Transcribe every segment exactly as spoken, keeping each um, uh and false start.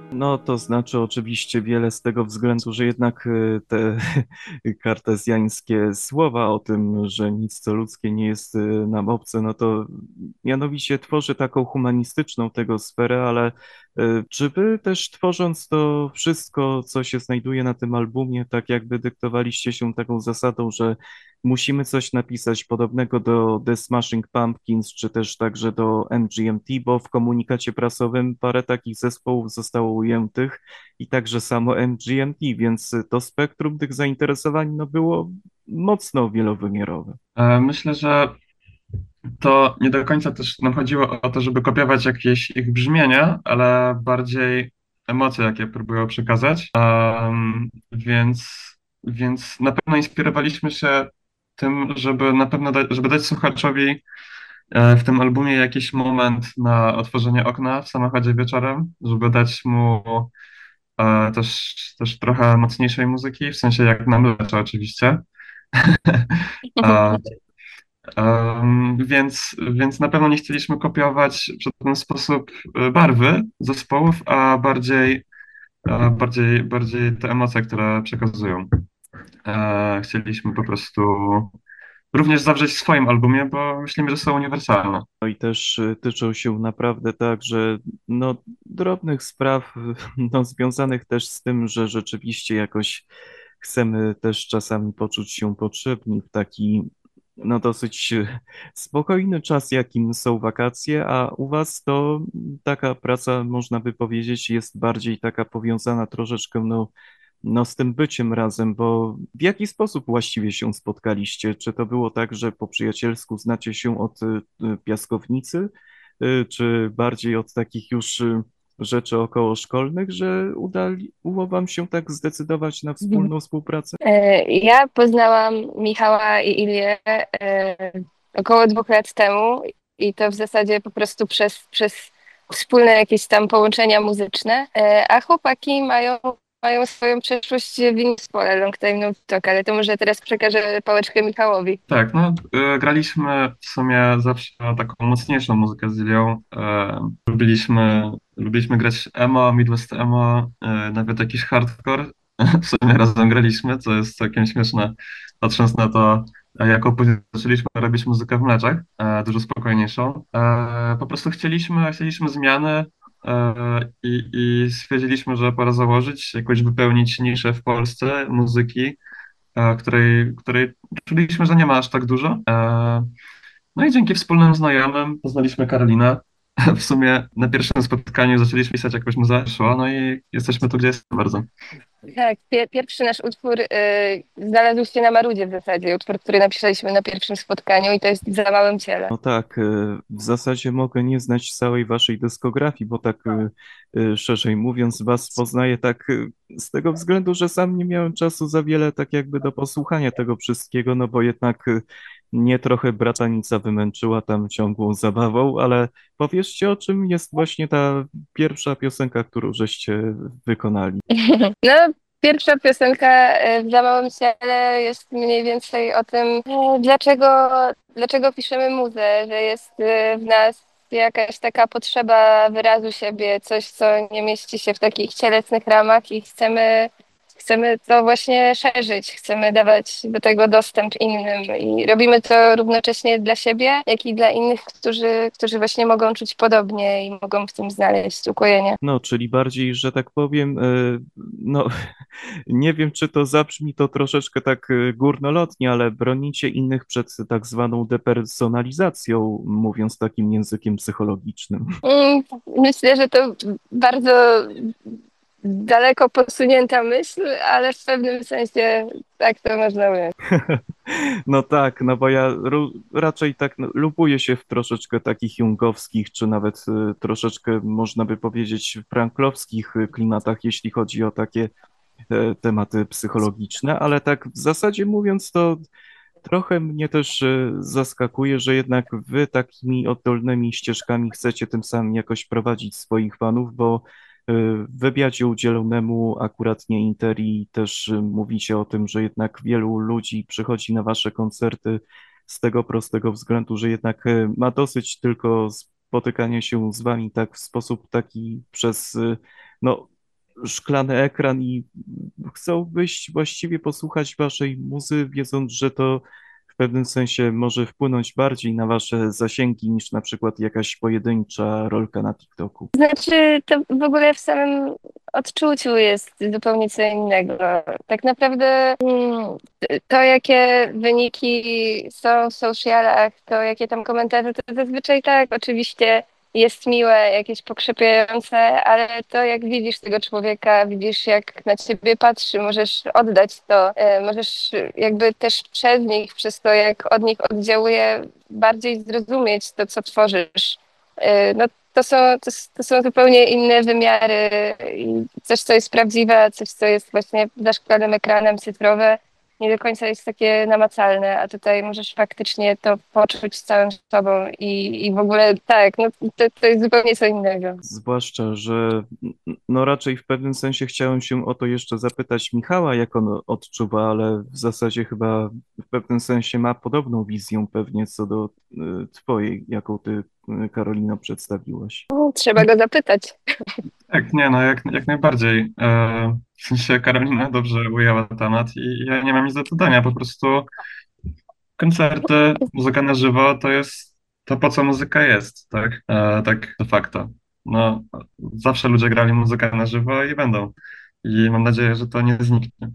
No, to znaczy oczywiście wiele z tego względu, że jednak y, te kartezjańskie słowa o tym, że nic co ludzkie nie jest y, nam obce, no to mianowicie tworzy taką humanistyczną tego sferę, ale y, czy wy też tworząc to wszystko, co się znajduje na tym albumie, tak jakby dyktowaliście się taką zasadą, że musimy coś napisać podobnego do The Smashing Pumpkins, czy też także do M G M T, bo w komunikacie prasowym parę takich zespołów zostało ujętych i także samo M G M T, więc to spektrum tych zainteresowań no, było mocno wielowymiarowe. E, Myślę, że to nie do końca też nam chodziło o to, żeby kopiować jakieś ich brzmienia, ale bardziej emocje, jakie próbują przekazać. Em, więc, więc na pewno inspirowaliśmy się tym, żeby na pewno da, żeby dać słuchaczowi e, w tym albumie jakiś moment na otworzenie okna w samochodzie wieczorem, żeby dać mu e, też, też trochę mocniejszej muzyki, w sensie jak nam leczy oczywiście. Um, więc, więc na pewno nie chcieliśmy kopiować w żaden sposób e, barwy zespołów, a bardziej, a bardziej, bardziej te emocje, które przekazują. E, chcieliśmy po prostu również zawrzeć w swoim albumie, bo myślimy, że są uniwersalne. No i też y, tyczą się naprawdę także no, drobnych spraw, no, związanych też z tym, że rzeczywiście jakoś chcemy też czasami poczuć się potrzebni w taki no, dosyć y, spokojny czas, jakim są wakacje, a u was to taka praca, można by powiedzieć, jest bardziej taka powiązana troszeczkę no, no, z tym byciem razem, bo w jaki sposób właściwie się spotkaliście? Czy to było tak, że po przyjacielsku znacie się od y, y, piaskownicy, y, czy bardziej od takich już y, rzeczy okołoszkolnych, że udali, udało wam się tak zdecydować na Mhm. wspólną współpracę? E, Ja poznałam Michała i Ilię e, około dwóch lat temu i to w zasadzie po prostu przez, przez wspólne jakieś tam połączenia muzyczne, E, a chłopaki mają, mają swoją przeszłość w innym zespole Long Time No Talk, ale to może teraz przekażę pałeczkę Michałowi. Tak, no e, graliśmy w sumie zawsze taką mocniejszą muzykę z Ilią. E, lubiliśmy, lubiliśmy grać emo, Midwest emo, e, nawet jakiś hardcore. W sumie razem graliśmy, co jest całkiem śmieszne, patrząc na to, e, jaką później zaczęliśmy robić muzykę w meczach, e, dużo spokojniejszą. E, po prostu chcieliśmy, chcieliśmy zmiany e, i, i stwierdziliśmy, że pora założyć, jakoś wypełnić niszę w Polsce muzyki, e, której, której czuliśmy, że nie ma aż tak dużo. E, No i dzięki wspólnym znajomym poznaliśmy Karolinę. W sumie na pierwszym spotkaniu zaczęliśmy pisać, jakoś mu zaszło, no i jesteśmy tu, gdzie jesteśmy bardzo. Tak, pie, pierwszy nasz utwór y, znalazł się na Marudzie w zasadzie, utwór, który napisaliśmy na pierwszym spotkaniu i to jest Za małym ciele. No tak, y, w zasadzie mogę nie znać całej waszej dyskografii, bo tak y, y, szerzej mówiąc, was poznaję tak y, z tego względu, że sam nie miałem czasu za wiele tak jakby do posłuchania tego wszystkiego, no bo jednak y, mnie trochę bratanica wymęczyła tam ciągłą zabawą, ale powiedzcie o czym jest właśnie ta pierwsza piosenka, którą żeście wykonali. No, pierwsza piosenka e, w Za małym ciele jest mniej więcej o tym, e, dlaczego, dlaczego piszemy muzę, że jest e, w nas jakaś taka potrzeba wyrazu siebie, coś, co nie mieści się w takich cielesnych ramach i chcemy, chcemy to właśnie szerzyć, chcemy dawać do tego dostęp innym i robimy to równocześnie dla siebie, jak i dla innych, którzy, którzy właśnie mogą czuć podobnie i mogą w tym znaleźć ukojenie. No, czyli bardziej, że tak powiem, y, no nie wiem, czy to zabrzmi to troszeczkę tak y, górnolotnie, ale bronicie innych przed tak zwaną depersonalizacją, mówiąc takim językiem psychologicznym. Mm, Myślę, że to bardzo daleko posunięta myśl, ale w pewnym sensie tak to można ująć. No tak, no bo ja ru- raczej tak no, lubuję się w troszeczkę takich jungowskich, czy nawet y, troszeczkę można by powiedzieć franklowskich y, klimatach, jeśli chodzi o takie e, tematy psychologiczne, ale tak w zasadzie mówiąc, to trochę mnie też e, zaskakuje, że jednak wy takimi oddolnymi ścieżkami chcecie tym samym jakoś prowadzić swoich fanów, bo e, w wywiadzie udzielonemu akurat nie Interi też e, mówicie o tym, że jednak wielu ludzi przychodzi na wasze koncerty z tego prostego względu, że jednak e, ma dosyć tylko spotykania się z wami tak w sposób taki przez, e, no, szklany ekran i chcą wyjść właściwie posłuchać waszej muzy, wiedząc, że to w pewnym sensie może wpłynąć bardziej na wasze zasięgi niż na przykład jakaś pojedyncza rolka na TikToku. Znaczy, to w ogóle w samym odczuciu jest zupełnie co innego. Tak naprawdę mm, to, jakie wyniki są w socialach, to jakie tam komentarze, to zazwyczaj tak, oczywiście jest miłe, jakieś pokrzepiające, ale to jak widzisz tego człowieka, widzisz jak na ciebie patrzy, możesz oddać to, e, możesz jakby też przez nich, przez to jak od nich oddziałuje, bardziej zrozumieć to, co tworzysz. E, No to są, to, s- to są zupełnie inne wymiary i coś, co jest prawdziwe, a coś, co jest właśnie za szklanym ekranem cyfrowe, nie do końca jest takie namacalne, a tutaj możesz faktycznie to poczuć całym sobą i, i w ogóle tak, no to, to jest zupełnie co innego. Zwłaszcza, że no raczej w pewnym sensie chciałem się o to jeszcze zapytać Michała, jak on odczuwa, ale w zasadzie chyba w pewnym sensie ma podobną wizję pewnie co do y, twojej, jaką ty, y, Karolino, przedstawiłaś. Trzeba go zapytać. Tak, nie, no jak, jak najbardziej. E, w sensie Karolina dobrze ujęła temat i ja nie mam nic do dodania, po prostu koncerty, muzyka na żywo to jest to, po co muzyka jest, tak? E, tak de facto. No, zawsze ludzie grali muzykę na żywo i będą. I mam nadzieję, że to nie zniknie.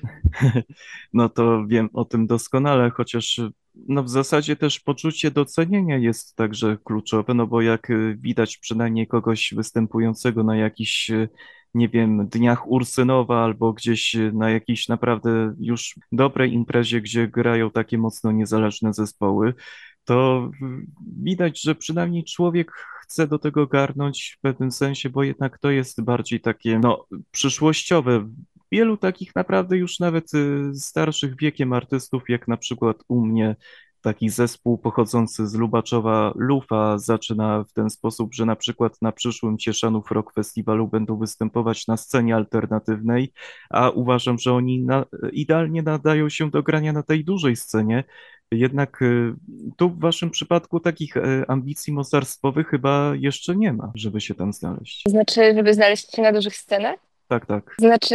No to wiem o tym doskonale, chociaż no w zasadzie też poczucie docenienia jest także kluczowe, no bo jak y, widać przynajmniej kogoś występującego na jakichś, y, nie wiem, dniach Ursynowa albo gdzieś y, na jakiejś naprawdę już dobrej imprezie, gdzie grają takie mocno niezależne zespoły, to y, widać, że przynajmniej człowiek chce do tego garnąć w pewnym sensie, bo jednak to jest bardziej takie, no, przyszłościowe. Wielu takich naprawdę już nawet y, starszych wiekiem artystów, jak na przykład u mnie taki zespół pochodzący z Lubaczowa Lufa zaczyna w ten sposób, że na przykład na przyszłym Cieszanów Rock Festiwalu będą występować na scenie alternatywnej, a uważam, że oni na, idealnie nadają się do grania na tej dużej scenie. Jednak y, tu w waszym przypadku takich y, ambicji mocarstwowych chyba jeszcze nie ma, żeby się tam znaleźć. Znaczy, żeby znaleźć się na dużych scenach? Tak, tak. Znaczy,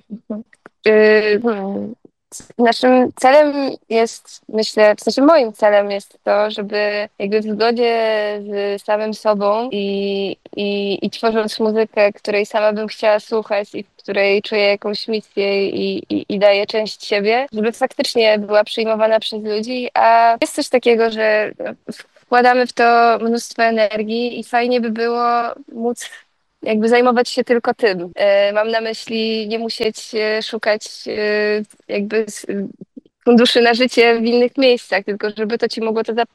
yy, hmm, naszym celem jest, myślę, w sensie moim celem jest to, żeby jakby w zgodzie z samym sobą i, i, i tworząc muzykę, której sama bym chciała słuchać i w której czuję jakąś misję i, i, i daję część siebie, żeby faktycznie była przyjmowana przez ludzi, a jest coś takiego, że wkładamy w to mnóstwo energii i fajnie by było móc jakby zajmować się tylko tym. E, Mam na myśli nie musieć e, szukać e, jakby s- funduszy na życie w innych miejscach, tylko żeby to ci mogło to